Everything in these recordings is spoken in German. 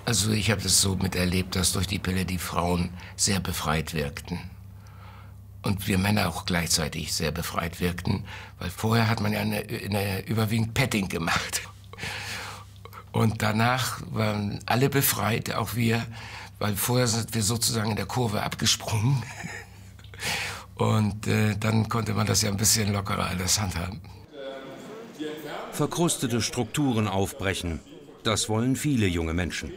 Also ich habe das so miterlebt, dass durch die Pille die Frauen sehr befreit wirkten. Und wir Männer auch gleichzeitig sehr befreit wirkten, weil vorher hat man ja überwiegend Petting gemacht. Und danach waren alle befreit, auch wir, weil vorher sind wir sozusagen in der Kurve abgesprungen. Und dann konnte man das ja ein bisschen lockerer alles handhaben. Verkrustete Strukturen aufbrechen, das wollen viele junge Menschen.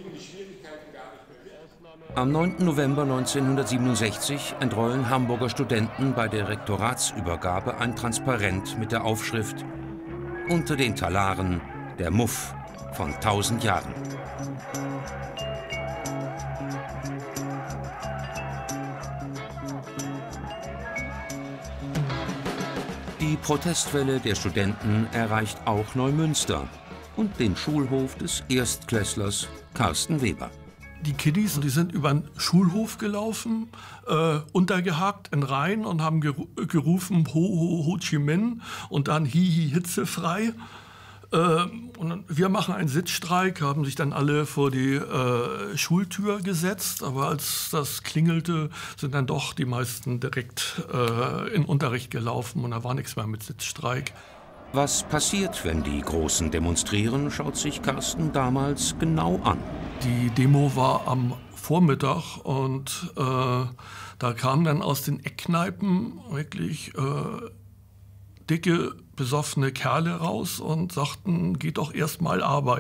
Am 9. November 1967 entrollen Hamburger Studenten bei der Rektoratsübergabe ein Transparent mit der Aufschrift „Unter den Talaren der Muff von 1000 Jahren". Die Protestwelle der Studenten erreicht auch Neumünster und den Schulhof des Erstklässlers Carsten Weber. Die Kiddies, die sind über den Schulhof gelaufen, untergehakt in Reihen und haben gerufen Ho, Ho, Ho Chi Minh und dann Hi, Hi, hitzefrei. Und wir machen einen Sitzstreik, haben sich dann alle vor die Schultür gesetzt. Aber als das klingelte, sind dann doch die meisten direkt in Unterricht gelaufen und da war nichts mehr mit Sitzstreik. Was passiert, wenn die Großen demonstrieren, schaut sich Carsten damals genau an. Die Demo war am Vormittag und da kamen dann aus den Eckkneipen wirklich dicke, besoffene Kerle raus und sagten, geht doch erst mal arbeiten.